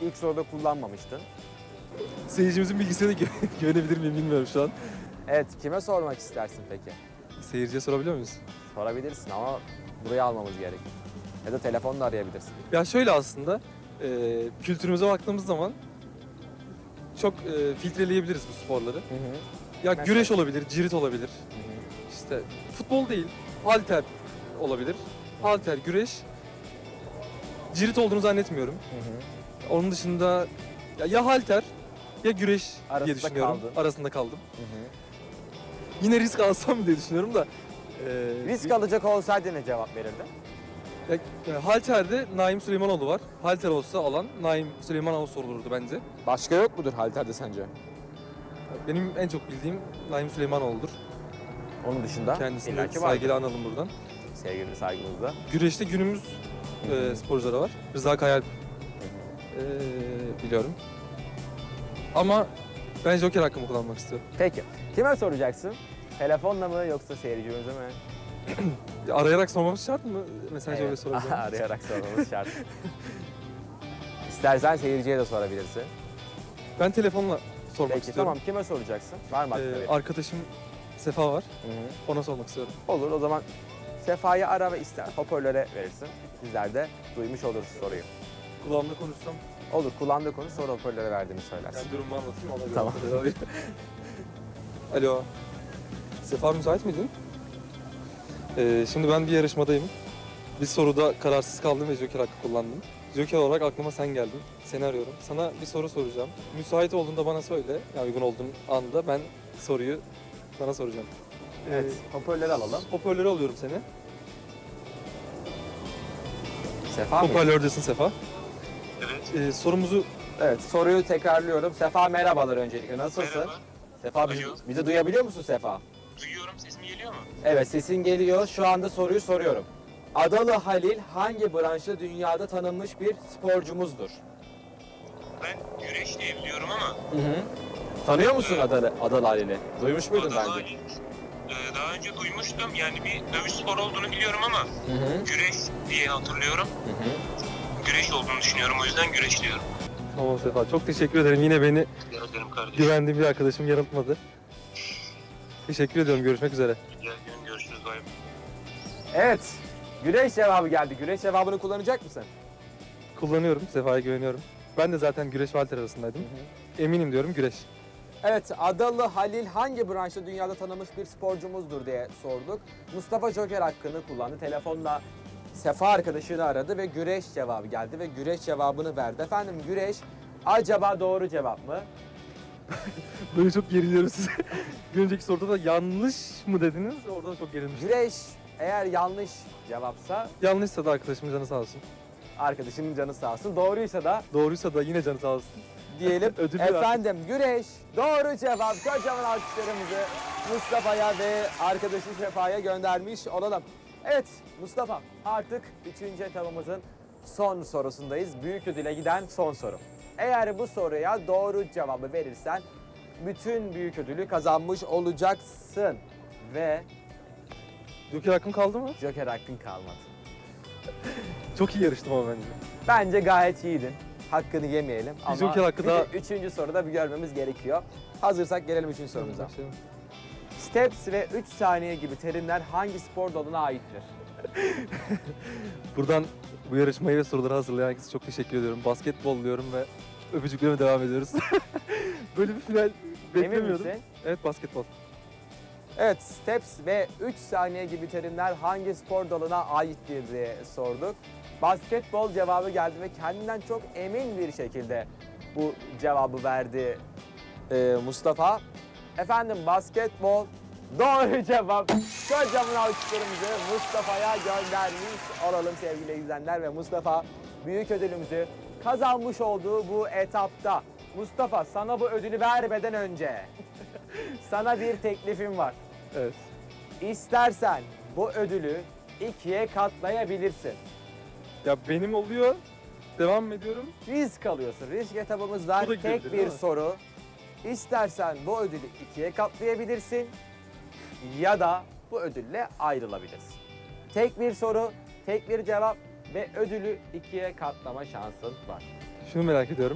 ilk soruda kullanmamıştın. Seyircimizin bilgisine de güvenebilir miyim bilmiyorum şu an. Evet, kime sormak istersin peki? Seyirciye sorabiliyor muyuz? Sorabilirsin ama buraya almamız gerekir. Ya da telefonla arayabilirsin. Ya şöyle aslında, kültürümüze baktığımız zaman çok filtreleyebiliriz bu sporları. Hı hı. Ya Mesela? güreş olabilir, cirit olabilir. İşte futbol değil, halter olabilir. Halter, güreş. Cirit olduğunu zannetmiyorum. Onun dışında ya halter ya güreş diye Arasında düşünüyorum. kaldın. Arasında kaldım. Yine risk alsam mı diye düşünüyorum da. Risk alacak olsaydı ne cevap verirdin? Halter'de Naim Süleymanoğlu var. Halter olsa alan Naim Süleymanoğlu sorulurdu bence. Başka yok mudur halterde sence? Benim en çok bildiğim Naim Süleymanoğlu'dur. Onun dışında Kendisini illaki vardır. saygıyla analım buradan. Sevgili saygımızda. Güreşte günümüz sporcuları var. Rıza Kayal biliyorum. Ama ben Joker hakkımı kullanmak istiyorum. Peki, kime soracaksın? Telefonla mı yoksa seyircimize mi? Arayarak sormamız şart mı? Mesaj öyle sorabilirim. Arayarak sormamız şart. İstersen seyirciye de sorabilirsin. Ben telefonla sormak Peki, istiyorum. tamam. Kime soracaksın? Var mı aklında bir? Arkadaşım Sefa var. Hı hı. Ona sormak istiyorum. Olur, o zaman Sefa'yı ara ve ister hoparlöre verirsin. Bizler de duymuş oluruz soruyu. Kulağımda konuşsam. Olur, kullandığı konu sonra hoparlöre verdiğini söylersin. Ben durumu anlatayım. Ona göre Tamam. alayım. Alo. Sefa müsait miydin? Şimdi ben bir yarışmadayım. Bir soruda kararsız kaldım ve Joker hakkı kullandım. Joker olarak aklıma sen geldin. Seni arıyorum. Sana bir soru soracağım. Müsait olduğunda bana söyle. Yani uygun olduğun anda ben soruyu sana soracağım. Evet, hoparlörü alalım. Hoparlöre alıyorum seni. Sefa mı? Hoparlördesin Sefa. Evet. Sorumuzu Evet, soruyu tekrarlıyorum. Sefa merhabalar öncelikle. Nasılsın? Merhaba. Sefa bizi duyabiliyor musun Sefa? Duyuyorum. Sesim geliyor mu? Evet, sesin geliyor. Şu anda soruyu soruyorum. Adalı Halil hangi branşta dünyada tanınmış bir sporcumuzdur? Ben güreş diye biliyorum ama Hı hı. Tanıyor musun Adalı Halil'i? Duymuş muydun Adalı bence? Halil, daha önce duymuştum. Yani bir dövüş sporu olduğunu biliyorum ama Hı hı. güreş diye hatırlıyorum. Hı hı. Güreş olduğunu düşünüyorum. O yüzden güreş diyorum. Tamam Sefa. Çok teşekkür ederim. Yine beni Rica ederim kardeşim. güvendiğim bir arkadaşım yanıltmadı. Teşekkür ediyorum. Görüşmek üzere. Rica ederim. Görüşürüz. Bay bay. Evet, güreş cevabı geldi. Güreş cevabını kullanacak mısın? Kullanıyorum. Sefa'ya güveniyorum. Ben de zaten güreş ve halter arasındaydım. Eminim diyorum güreş. Evet, Adalı Halil hangi branşta dünyada tanınmış bir sporcumuzdur diye sorduk. Mustafa Joker hakkını kullandı. Telefonla Sefa arkadaşını aradı ve güreş cevabı geldi ve güreş cevabını verdi. Efendim güreş acaba doğru cevap mı? Böyle çok geriliyorum size. Bir önceki soruda da yanlış mı dediniz? Orada da çok gerilmiştim. Güreş eğer yanlış cevapsa Yanlışsa da arkadaşımın canı sağ olsun. arkadaşının canı sağ olsun. Doğruysa da Doğruysa da yine canı sağ olsun. diyelim. Ödüllü Efendim güreş doğru cevap. Kocaman alkışlarımızı Mustafa'ya ve arkadaşı Sefa'ya göndermiş olalım. Evet Mustafa artık 3. etabımızın son sorusundayız. Büyük ödüle giden son soru. Eğer bu soruya doğru cevabı verirsen bütün büyük ödülü kazanmış olacaksın. Ve Joker hakkım kaldı mı? Joker hakkın kalmadı. Çok iyi yarıştım ama bence. Bence gayet iyiydin. Hakkını yemeyelim ama Joker hakkı daha- 3. soruda bir görmemiz gerekiyor. Hazırsak gelelim 3. sorumuza. Başlayalım. Steps ve 3 saniye gibi terimler hangi spor dalına aittir? Buradan bu yarışmayı ve soruları hazırlayan herkese çok teşekkür ediyorum. Basketbol diyorum ve öpücüklerime devam ediyoruz. Böyle bir final Emin beklemiyordum. misin? Evet basketbol. Evet, steps ve 3 saniye gibi terimler hangi spor dalına aittir diye sorduk. Basketbol cevabı geldi ve kendinden çok emin bir şekilde bu cevabı verdi Mustafa. Efendim basketbol doğru cevap. Kocaman alkışlarımızı Mustafa'ya göndermiş olalım sevgili izleyenler ve Mustafa büyük ödülümüzü kazanmış olduğu bu etapta. Mustafa sana bu ödülü vermeden önce sana bir teklifim var. Evet. İstersen bu ödülü 2'ye katlayabilirsin. Ya benim oluyor. Devam ediyorum. Risk alıyorsun. Risk etabımız var. Bu da Tek girebilir, bir değil mi? soru. İstersen bu ödülü 2'ye katlayabilirsin ya da bu ödülle ayrılabilirsin. Tek bir soru, tek bir cevap ve ödülü 2'ye katlama şansın var. Şunu merak ediyorum.